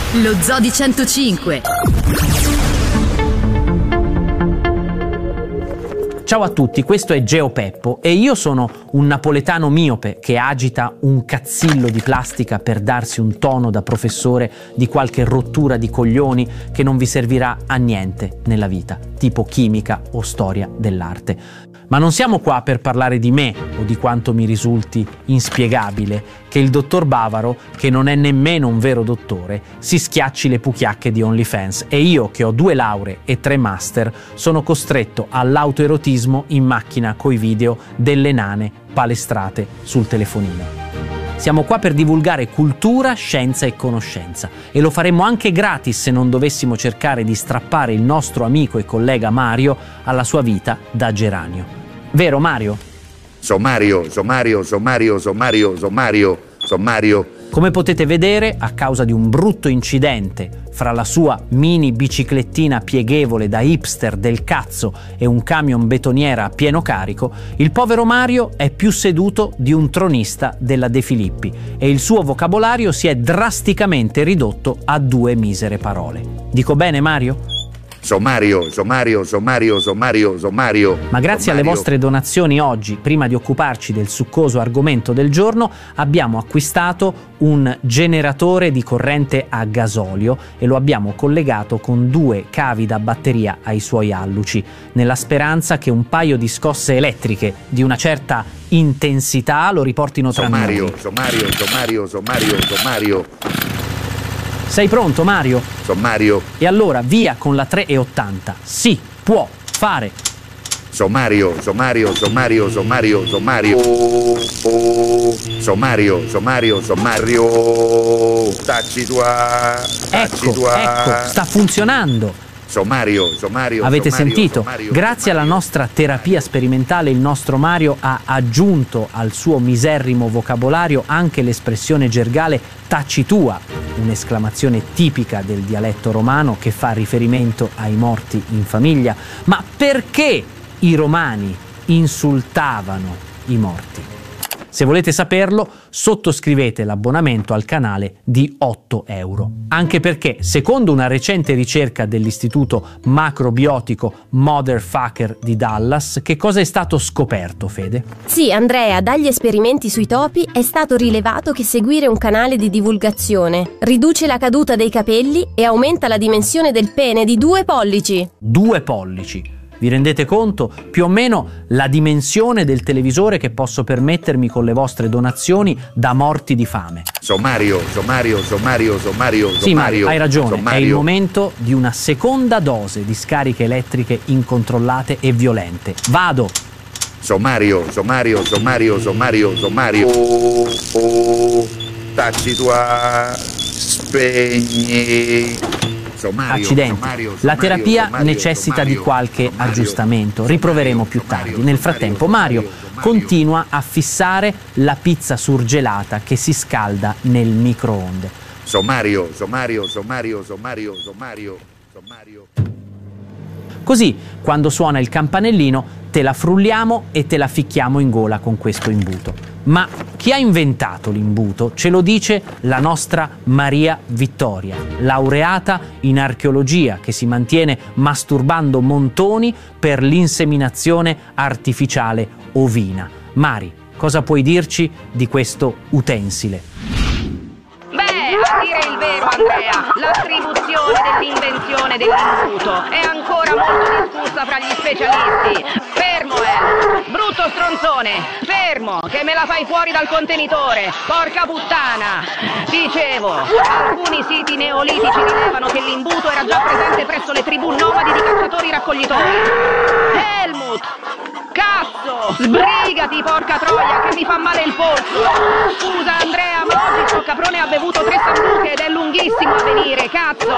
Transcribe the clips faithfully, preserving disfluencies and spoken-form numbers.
Lo Zoo di centocinque. Ciao a tutti, questo è Geo Peppo e io sono un napoletano miope che agita un cazzillo di plastica per darsi un tono da professore di qualche rottura di coglioni che non vi servirà a niente nella vita, tipo chimica o storia dell'arte. Ma non siamo qua per parlare di me o di quanto mi risulti inspiegabile che il dottor Bavaro, che non è nemmeno un vero dottore, si schiacci le puchiacche di OnlyFans e io, che ho due lauree e tre master, sono costretto all'autoerotismo in macchina coi video delle nane palestrate sul telefonino. Siamo qua per divulgare cultura, scienza e conoscenza e lo faremmo anche gratis se non dovessimo cercare di strappare il nostro amico e collega Mario alla sua vita da geranio. Vero Mario? Sommario, sommario, sommario, sommario, sommario, sommario. Come potete vedere, a causa di un brutto incidente fra la sua mini biciclettina pieghevole da hipster del cazzo e un camion betoniera a pieno carico, il povero Mario è più seduto di un tronista della De Filippi e il suo vocabolario si è drasticamente ridotto a due misere parole. Dico bene, Mario? Sommario, sommario, sommario, sommario, sommario. Ma grazie alle vostre donazioni oggi, prima di occuparci del succoso argomento del giorno, abbiamo acquistato un generatore di corrente a gasolio e lo abbiamo collegato con due cavi da batteria ai suoi alluci, nella speranza che un paio di scosse elettriche di una certa intensità lo riportino tra sommario, noi. Sommario, sommario, sommario, sommario. Sei pronto, Mario? Sommario. E allora via con la tre e ottanta. Si può fare. Sommario, sommario, sommario, sommario, sommario. Oh, oh. Sommario, sommario, sommario. Tacci tua. Tacci Ecco, tua. ecco, sta funzionando. Sommario, sommario. Avete sommario, sentito? sommario, Grazie alla nostra terapia sperimentale il nostro Mario ha aggiunto al suo miserrimo vocabolario anche l'espressione gergale tacci tua, un'esclamazione tipica del dialetto romano che fa riferimento ai morti in famiglia. Ma perché i romani insultavano i morti? Se volete saperlo, sottoscrivete l'abbonamento al canale di otto euro. Anche perché, secondo una recente ricerca dell'istituto macrobiotico Motherfucker di Dallas, che cosa è stato scoperto, Fede? Sì, Andrea, dagli esperimenti sui topi è stato rilevato che seguire un canale di divulgazione riduce la caduta dei capelli e aumenta la dimensione del pene di due pollici. Due pollici. Vi rendete conto? Più o meno la dimensione del televisore che posso permettermi con le vostre donazioni da morti di fame. Sommario, sommario, sommario, sommario, sommario. Sì, Mario, hai ragione, sommario. È il momento di una seconda dose di scariche elettriche incontrollate e violente. Vado! Sommario, sommario, sommario, sommario, sommario. Oh, oh, tacci tua, spegni. Sommario, Accidenti. sommario, La sommario, terapia sommario, necessita sommario, di qualche sommario, aggiustamento. sommario, Riproveremo più sommario, tardi. Nel sommario, frattempo sommario, Mario sommario. continua a fissare la pizza surgelata che si scalda nel microonde. Sommario, sommario, sommario, sommario, sommario, sommario. Così, quando suona il campanellino, te la frulliamo e te la ficchiamo in gola con questo imbuto. Ma chi ha inventato l'imbuto ce lo dice la nostra Maria Vittoria, laureata in archeologia che si mantiene masturbando montoni per l'inseminazione artificiale ovina. Mari, cosa puoi dirci di questo utensile? A dire il vero, Andrea, l'attribuzione dell'invenzione dell'imbuto è ancora molto discussa fra gli specialisti. Fermo, eh! Brutto stronzone! Fermo, che me la fai fuori dal contenitore! Porca puttana! Dicevo, alcuni siti neolitici rilevano che l'imbuto era già presente presso le tribù nomadi di cacciatori-raccoglitori. Helmut! Cazzo! Sbrigati, porca troia, che mi fa male il polso! Scusa, Andrea, ma oggi sto caprone ha bevuto tre sambuche ed è lunghissimo a venire, cazzo!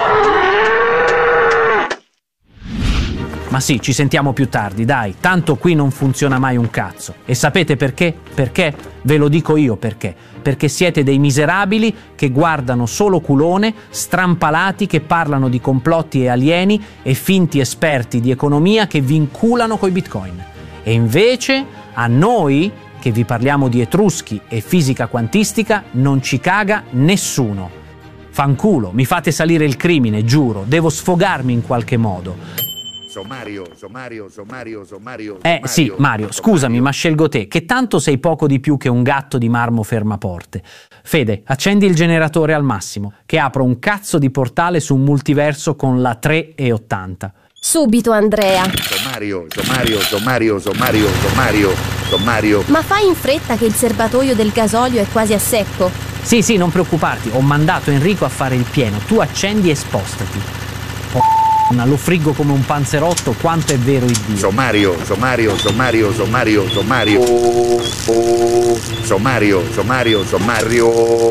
Ma sì, ci sentiamo più tardi, dai, tanto qui non funziona mai un cazzo. E sapete perché? Perché? Ve lo dico io perché. Perché siete dei miserabili che guardano solo culone, strampalati che parlano di complotti e alieni e finti esperti di economia che vi inculano coi bitcoin. E invece a noi, che vi parliamo di etruschi e fisica quantistica, non ci caga nessuno. Fanculo, mi fate salire il crimine, giuro, devo sfogarmi in qualche modo. Sommario, sommario, sommario, sommario. Eh sì, Mario, scusami, ma scelgo te, che tanto sei poco di più che un gatto di marmo fermaporte. Fede, accendi il generatore al massimo, che apro un cazzo di portale su un multiverso con la tre e ottanta. Subito, Andrea. Sommario, sommario, sommario, sommario, sommario, sommario. Ma fai in fretta che il serbatoio del gasolio è quasi a secco. Sì, sì, non preoccuparti, ho mandato Enrico a fare il pieno, tu accendi e spostati. Lo friggo come un panzerotto, quanto è vero il Dio. Sommario, sommario, sommario, sommario, sommario. Oh, oh, sommario, sommario, sommario.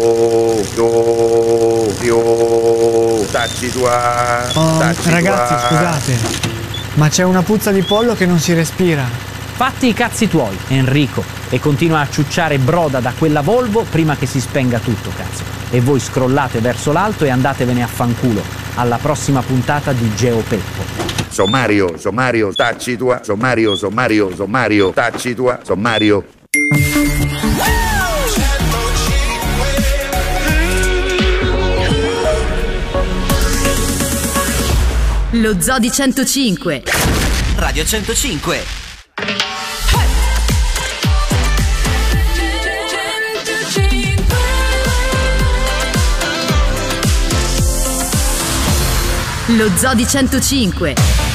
Oh, oh, tacci tua. Oh, tacci ragazzi, tua. scusate, ma c'è una puzza di pollo che non si respira. Fatti i cazzi tuoi, Enrico, e continua a ciucciare broda da quella Volvo prima che si spenga tutto, cazzo. E voi scrollate verso l'alto e andatevene a fanculo. Alla prossima puntata di GeoPeppo. Sommario, sommario, tacci tua. Sommario, sommario, sommario, tacci tua. Sommario. Lo Zoo di centocinque. Radio centocinque. Lo Zoo di centocinque.